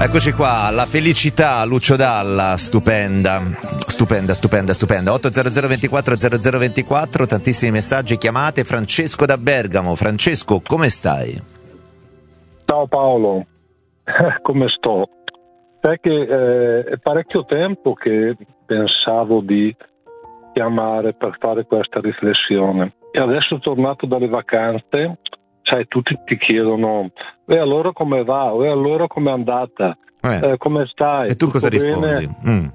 Eccoci qua, la felicità, Lucio Dalla, stupenda, 800 24 0024, tantissimi messaggi, chiamate. Francesco da Bergamo. Francesco, come stai? Ciao Paolo, come sto? Sai che è parecchio tempo che pensavo di chiamare per fare questa riflessione e adesso tornato dalle vacanze, sai, tutti ti chiedono e allora come va, e allora come è andata, come stai? E tu cosa rispondi?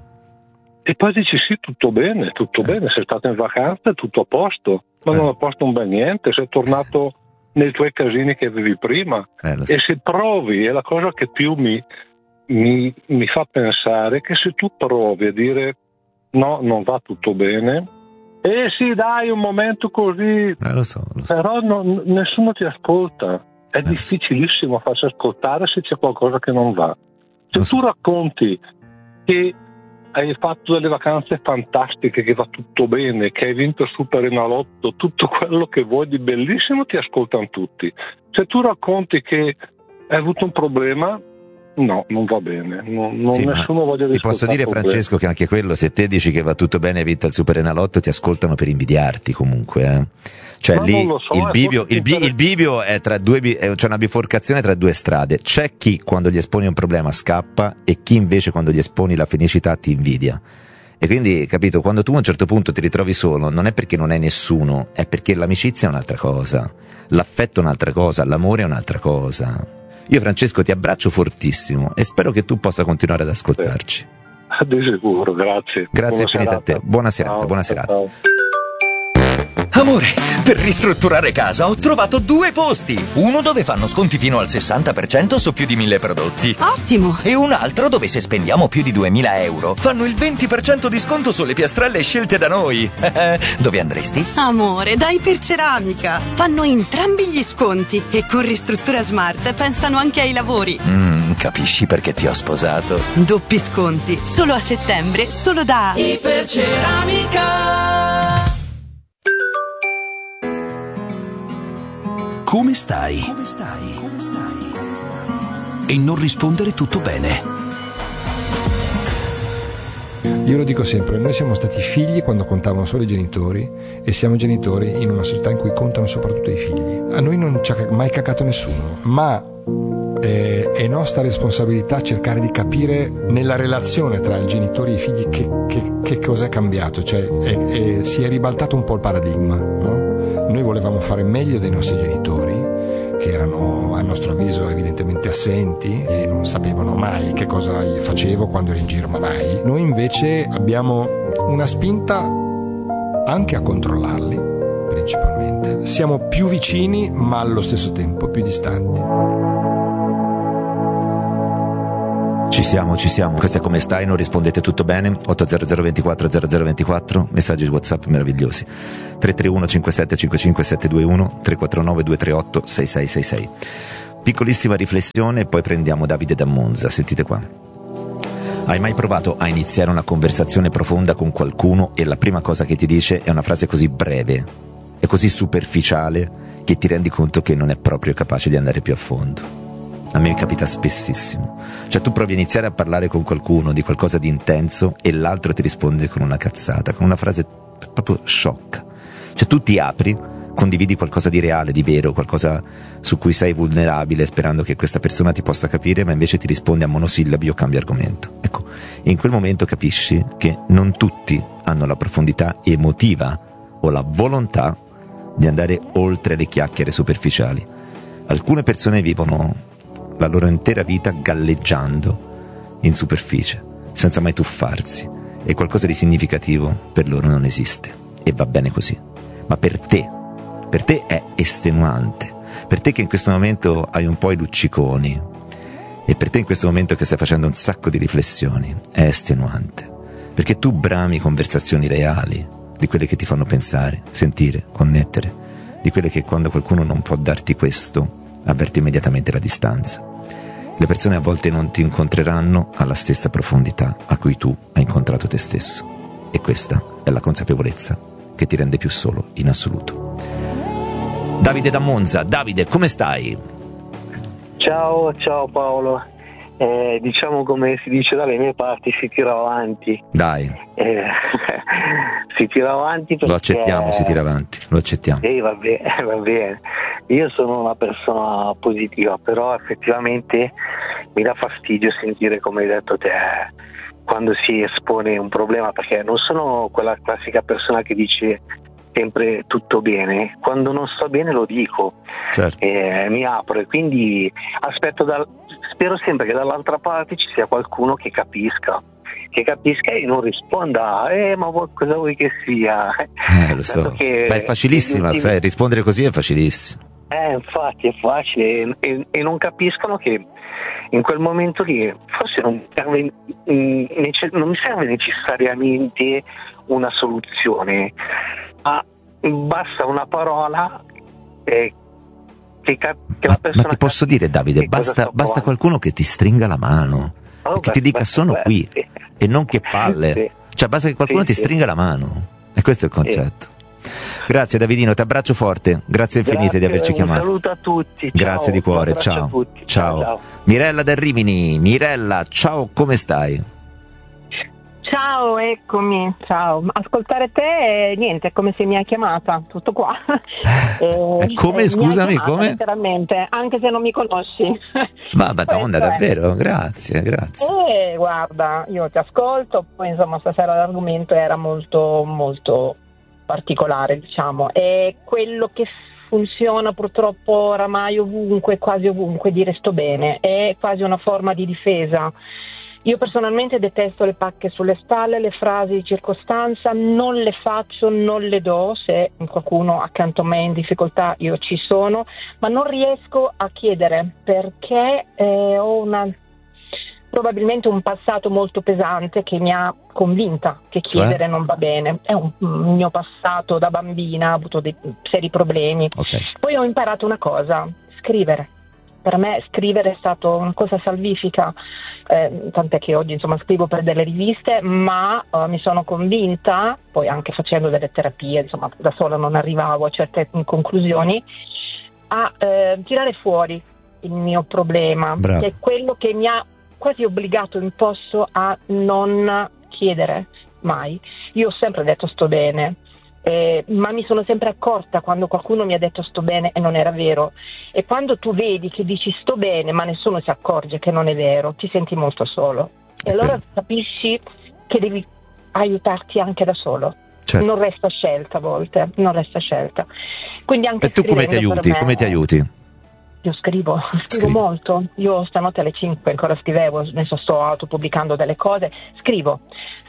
E poi dici sì, tutto bene, sei stato in vacanza, tutto a posto, ma non a posto un bel niente, sei tornato nei tuoi casini che avevi prima e se provi, è la cosa che più mi fa pensare, che se tu provi a dire no, non va tutto bene, sì dai, un momento così, lo so. Però nessuno ti ascolta, è difficilissimo farsi ascoltare se c'è qualcosa che non va. Se tu racconti che hai fatto delle vacanze fantastiche, che va tutto bene, che hai vinto il Superenalotto, tutto quello che vuoi di bellissimo, ti ascoltano tutti. Se tu racconti che hai avuto un problema, no, non va bene, nessuno voglia di ascoltare. Ti posso dire, Francesco, che anche quello, se te dici che va tutto bene e hai vinto il Superenalotto, ti ascoltano per invidiarti comunque, Cioè ma lì so, il bivio è tra due, c'è una biforcazione tra due strade. C'è chi quando gli esponi un problema scappa e chi invece quando gli esponi la felicità ti invidia. E quindi, capito, quando tu a un certo punto ti ritrovi solo, non è perché non hai nessuno, è perché l'amicizia è un'altra cosa, l'affetto è un'altra cosa, l'amore è un'altra cosa. Io, Francesco, ti abbraccio fortissimo e spero che tu possa continuare ad ascoltarci. Di sicuro, grazie. Grazie infinite a te. Buona serata, buona serata. Ciao. Amore, per ristrutturare casa ho trovato 2 posti. Uno dove fanno sconti fino al 60% su più di 1000 prodotti. Ottimo! E un altro dove se spendiamo più di 2000 euro fanno il 20% di sconto sulle piastrelle scelte da noi. Dove andresti? Amore, da Iperceramica. Fanno entrambi gli sconti e con Ristruttura Smart pensano anche ai lavori. Capisci perché ti ho sposato? Doppi sconti, solo a settembre, solo da Iperceramica. Come stai? E non rispondere tutto bene. Io lo dico sempre, noi siamo stati figli quando contavano solo i genitori e siamo genitori in una società in cui contano soprattutto i figli. A noi non ci ha mai cacato nessuno, ma è nostra responsabilità cercare di capire nella relazione tra i genitori e i figli che cos'è cambiato, cioè si è ribaltato un po' il paradigma, no? Noi volevamo fare meglio dei nostri genitori, che erano a nostro avviso evidentemente assenti e non sapevano mai che cosa facevo quando ero in giro, ma mai. Noi invece abbiamo una spinta anche a controllarli, principalmente. Siamo più vicini ma allo stesso tempo più distanti. Ci siamo. Questo è Come stai, non rispondete tutto bene. 800 24 0024, messaggi WhatsApp meravigliosi. 331 57 55 721 349 238 6666. Piccolissima riflessione e poi prendiamo Davide da Monza. Sentite qua. Hai mai provato a iniziare una conversazione profonda con qualcuno e la prima cosa che ti dice è una frase così breve e così superficiale che ti rendi conto che non è proprio capace di andare più a fondo? A me capita spessissimo. Cioè tu provi a iniziare a parlare con qualcuno di qualcosa di intenso e l'altro ti risponde con una cazzata, con una frase proprio sciocca. Cioè tu ti apri, condividi qualcosa di reale, di vero, qualcosa su cui sei vulnerabile sperando che questa persona ti possa capire, ma invece ti risponde a monosillabi o cambia argomento. Ecco, in quel momento capisci che non tutti hanno la profondità emotiva o la volontà di andare oltre le chiacchiere superficiali. Alcune persone vivono la loro intera vita galleggiando in superficie, senza mai tuffarsi, e qualcosa di significativo per loro non esiste, e va bene così. Ma per te è estenuante, per te che in questo momento hai un po' i lucciconi, e per te in questo momento che stai facendo un sacco di riflessioni, è estenuante, perché tu brami conversazioni reali, di quelle che ti fanno pensare, sentire, connettere, di quelle che quando qualcuno non può darti questo, avverti immediatamente la distanza. Le persone a volte non ti incontreranno alla stessa profondità a cui tu hai incontrato te stesso, e questa è la consapevolezza che ti rende più solo in assoluto. Davide da Monza. Davide, come stai? Ciao Paolo. Diciamo, come si dice dalle mie parti, si tira avanti. Dai. Si tira avanti perché... Lo accettiamo, si tira avanti, lo accettiamo. Va bene. Io sono una persona positiva, però effettivamente mi dà fastidio sentire, come hai detto te, quando si espone un problema, perché non sono quella classica persona che dice sempre tutto bene. Quando non sto bene lo dico, certo. Mi apro, e quindi spero sempre che dall'altra parte ci sia qualcuno che capisca e non risponda ma cosa vuoi che sia. Lo so, è facilissimo, sai, rispondere così è facilissimo. Infatti è facile, e non capiscono che in quel momento lì forse non mi serve necessariamente una soluzione, ma basta una parola che la persona... Ma ti posso dire, Davide, basta qualcuno che ti stringa la mano, che ti dica sono qui, sì. E non che palle, sì. Cioè basta che qualcuno ti stringa la mano, e questo è il concetto. Grazie Davidino, ti abbraccio forte, grazie infinite di averci chiamato. Un saluto a tutti. Grazie ciao, di cuore, ciao. Ciao. Mirella da Rimini. Mirella, ciao, come stai? Ciao, eccomi, ciao. Ascoltare te, niente, è come se mi hai chiamata, tutto qua. Come, scusami, chiamata, come? letteralmente, anche se non mi conosci. Ma Madonna, davvero, grazie. Guarda, io ti ascolto, poi insomma stasera l'argomento era molto, molto particolare, diciamo, e quello che funziona purtroppo oramai ovunque, quasi ovunque, dire sto bene, è quasi una forma di difesa. Io personalmente detesto le pacche sulle spalle, le frasi di circostanza, non le faccio, non le do. Se qualcuno accanto a me è in difficoltà io ci sono, ma non riesco a chiedere perché ho probabilmente un passato molto pesante che mi ha convinta che chiedere non va bene. È un mio passato da bambina, ho avuto dei seri problemi. Okay. Poi ho imparato una cosa: scrivere. Per me scrivere è stato una cosa salvifica, tant'è che oggi insomma scrivo per delle riviste, ma mi sono convinta, poi anche facendo delle terapie, insomma da sola non arrivavo a certe conclusioni, a tirare fuori il mio problema. Bravo. Che è quello che mi ha quasi obbligato, imposto a non chiedere mai. Io ho sempre detto sto bene, ma mi sono sempre accorta quando qualcuno mi ha detto sto bene e non era vero. E quando tu vedi che dici sto bene ma nessuno si accorge che non è vero, ti senti molto solo. E allora capisci che devi aiutarti anche da solo. Certo. Non resta scelta a volte, non resta scelta. Quindi anche e tu come ti aiuti? Come ti aiuti? Io scrivo molto. Io stanotte alle 5 ancora scrivevo, adesso sto autopubblicando delle cose. Scrivo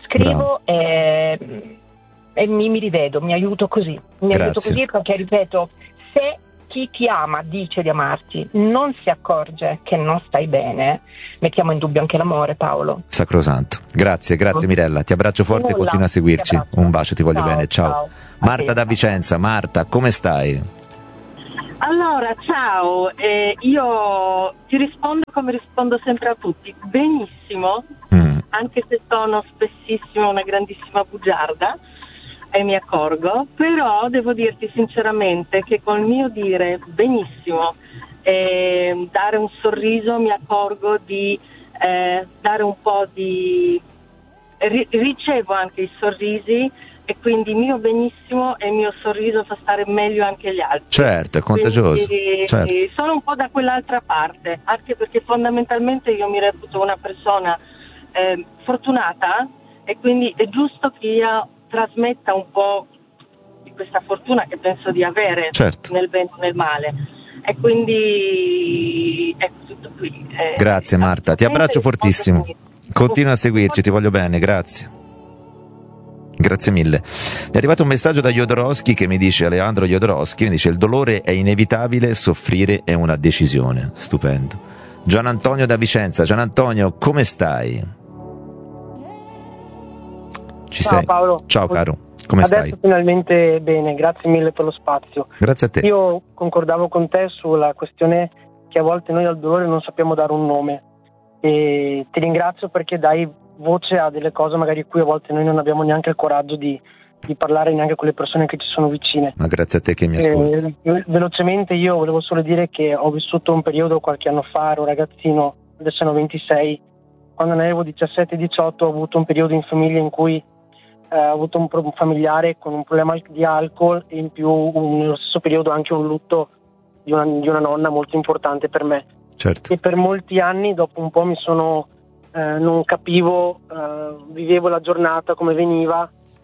e mi rivedo, mi aiuto così. Aiuto così perché, ripeto, se chi ti ama dice di amarti, non si accorge che non stai bene, mettiamo in dubbio anche l'amore, Paolo. Sacrosanto. Grazie Mirella, ti abbraccio forte e continua a seguirci. Un bacio, ti voglio bene, ciao. Marta da Vicenza. Marta, come stai? Allora, ciao, io ti rispondo come rispondo sempre a tutti, benissimo, anche se sono spessissimo una grandissima bugiarda e mi accorgo, però devo dirti sinceramente che col mio dire benissimo e dare un sorriso mi accorgo di dare un po' di... ricevo anche i sorrisi, e quindi il mio benissimo e il mio sorriso fa stare meglio anche gli altri. Certo, è contagioso. Quindi, certo. Sono un po' da quell'altra parte, anche perché fondamentalmente io mi reputo una persona fortunata, e quindi è giusto che io trasmetta un po' di questa fortuna che penso di avere, certo, nel bene o nel male. E quindi è tutto qui. Grazie Marta, ti abbraccio fortissimo. Continua a seguirci, ti voglio bene, grazie. Grazie mille. Mi è arrivato un messaggio da Jodorowsky che mi dice, Alejandro Jodorowsky, mi dice: il dolore è inevitabile, soffrire è una decisione. Stupendo. Gian Antonio da Vicenza. Gian Antonio, come stai? Ci Ciao sei? Paolo. Ciao caro, come Adesso stai? Finalmente bene, grazie mille per lo spazio. Grazie a te. Io concordavo con te sulla questione che a volte noi al dolore non sappiamo dare un nome, e ti ringrazio perché dai voce a delle cose magari a cui a volte noi non abbiamo neanche il coraggio di parlare neanche con le persone che ci sono vicine. Ma grazie a te che mi ascolti. Velocemente io volevo solo dire che ho vissuto un periodo qualche anno fa, ero ragazzino, adesso ne ho 26, quando ne avevo 17-18 ho avuto un periodo in famiglia in cui ho avuto un familiare con un problema di alcol e in più nello stesso periodo anche un lutto di una nonna molto importante per me. Certo. E per molti anni dopo un po' non capivo, vivevo la giornata come veniva,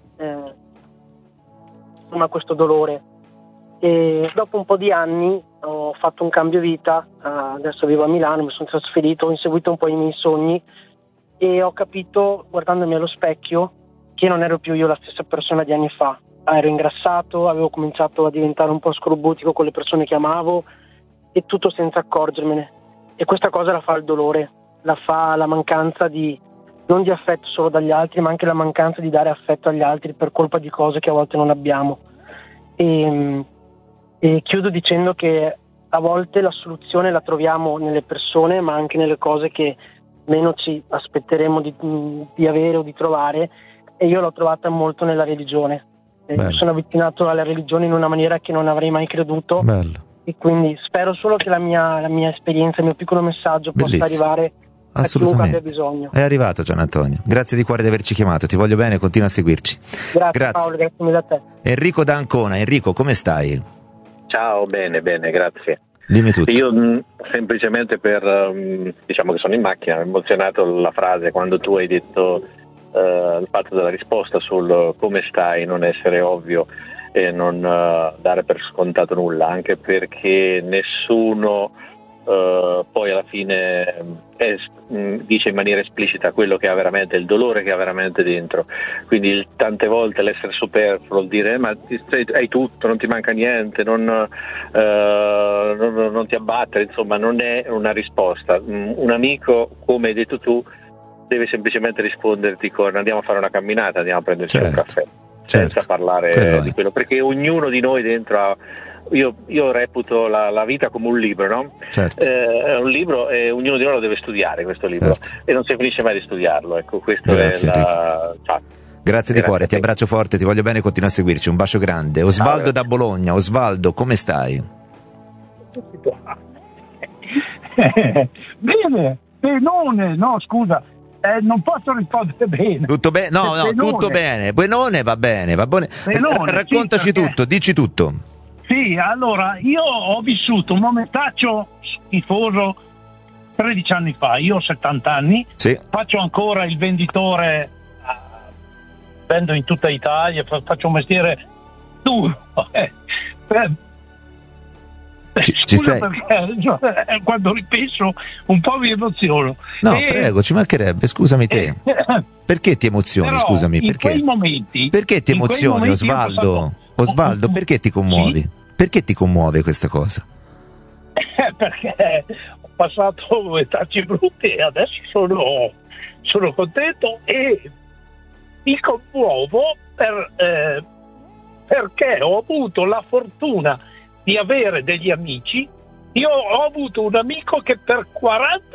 ma questo dolore. E dopo un po' di anni ho fatto un cambio vita, adesso vivo a Milano, mi sono trasferito, ho inseguito un po' i miei sogni e ho capito, guardandomi allo specchio, che non ero più io la stessa persona di anni fa. Ero ingrassato, avevo cominciato a diventare un po' scorbutico con le persone che amavo e tutto senza accorgermene. E questa cosa la fa il dolore, la fa la mancanza non di affetto solo dagli altri, ma anche la mancanza di dare affetto agli altri per colpa di cose che a volte non abbiamo. E chiudo dicendo che a volte la soluzione la troviamo nelle persone, ma anche nelle cose che meno ci aspetteremo di avere o di trovare, e io l'ho trovata molto nella religione. Mi sono avvicinato alla religione in una maniera che non avrei mai creduto. Bello. E quindi spero solo che la mia esperienza, il mio piccolo messaggio possa arrivare a chiunque abbia bisogno. È arrivato Gian Antonio, grazie di cuore di averci chiamato, ti voglio bene, continua a seguirci. Grazie. Paolo, grazie mille a te. Enrico da Ancona. Enrico, come stai? Ciao, bene, grazie. Dimmi tutto. Io semplicemente diciamo che sono in macchina, ho emozionato la frase quando tu hai detto il fatto della risposta sul come stai, non essere ovvio e non dare per scontato nulla, anche perché nessuno poi alla fine dice in maniera esplicita quello che ha veramente, il dolore che ha veramente dentro. Quindi tante volte l'essere superfluo, il dire ma hai tutto, non ti manca niente, non ti abbattere, insomma non è una risposta. Un amico, come hai detto tu, deve semplicemente risponderti con andiamo a fare una camminata, andiamo a prenderci un caffè, senza parlare di quello, perché ognuno di noi dentro ha, io reputo la vita come un libro, no? Certo. È un libro e ognuno di noi lo deve studiare questo libro, e non si finisce mai di studiarlo, ecco, questo grazie, è grazie di cuore, ti abbraccio forte, ti voglio bene, continua a seguirci, un bacio grande. Osvaldo da Bologna. Osvaldo, come stai? Bene, benone, no scusa, non posso rispondere bene. Tutto bene? No, tutto bene. Benone va bene, va bene. Raccontaci tutto, dici tutto. Sì, allora, io ho vissuto un momentaccio schifoso 13 anni fa, io ho 70 anni, sì. Faccio ancora il venditore, vendo in tutta Italia, faccio un mestiere duro. Ci sei? Perché quando ripenso un po' mi emoziono. No, prego, ci mancherebbe, scusami te. Perché ti emozioni, però, scusami? Perché? Quei momenti, perché ti emozioni, Osvaldo? Osvaldo, perché ti commuovi? Sì? Perché ti commuove questa cosa? Perché ho passato etacci brutte e adesso sono contento e mi commuovo perché ho avuto la fortuna di avere degli amici. Io ho avuto un amico che per 40